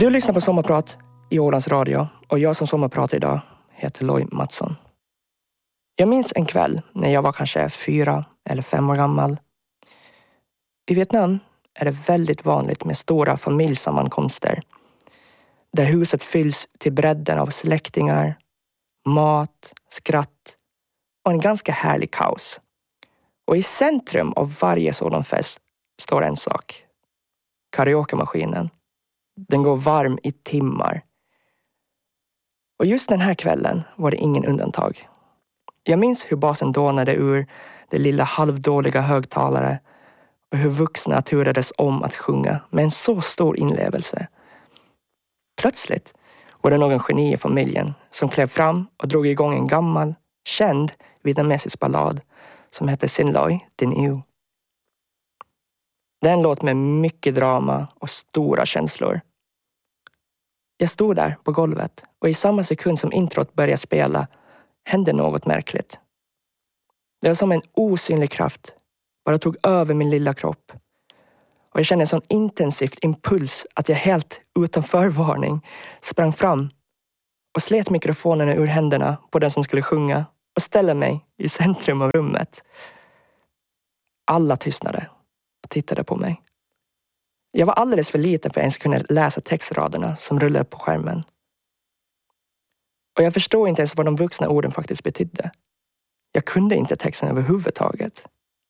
Du lyssnar på Sommarprat i Ålands Radio och jag som sommarpratar idag heter Loj Mattsson. Jag minns en kväll när jag var kanske 4 eller 5 år gammal. I Vietnam är det väldigt vanligt med stora familjesammankomster där huset fylls till bredden av släktingar, mat, skratt och en ganska härlig kaos. Och i centrum av varje sådan fest står en sak. Karaoke-maskinen. Den går varm i timmar. Och just den här kvällen var det ingen undantag. Jag minns hur basen dånade ur det lilla halvdåliga högtalare och hur vuxna turades om att sjunga med en så stor inlevelse. Plötsligt var det någon geni i familjen som klev fram och drog igång en gammal, känd vietnamesisk ballad som hette Sin Loi Din Yêu. Det är en låt med mycket drama och stora känslor. Jag stod där på golvet och i samma sekund som introt började spela hände något märkligt. Det var som en osynlig kraft bara tog över min lilla kropp. Och jag kände en sån intensivt impuls att jag helt utan förvarning sprang fram och slet mikrofonen ur händerna på den som skulle sjunga och ställde mig i centrum av rummet. Alla tystnade och tittade på mig. Jag var alldeles för liten för att ens kunna läsa textraderna som rullade på skärmen. Och jag förstod inte ens vad de vuxna orden faktiskt betydde. Jag kunde inte texten överhuvudtaget.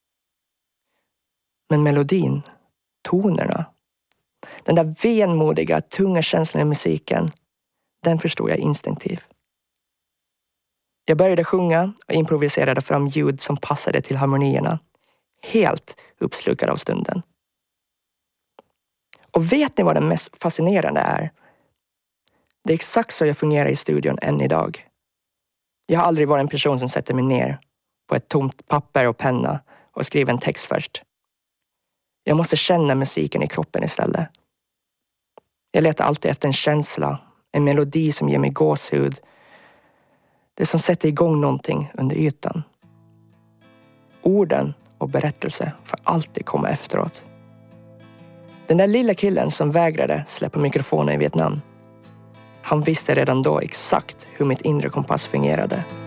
Men melodin, tonerna, den där venmodiga, tunga känslan i musiken, den förstod jag instinktivt. Jag började sjunga och improviserade fram ljud som passade till harmonierna. Helt uppslukad av stunden. Och vet ni vad det mest fascinerande är? Det är exakt så jag fungerar i studion än idag. Jag har aldrig varit en person som sätter mig ner på ett tomt papper och penna och skriver en text först. Jag måste känna musiken i kroppen istället. Jag letar alltid efter en känsla, en melodi som ger mig gåshud. Det som sätter igång någonting under ytan. Orden och berättelse får alltid komma efteråt. Den där lilla killen som vägrade släppa mikrofonen i Vietnam. Han visste redan då exakt hur mitt inre kompass fungerade.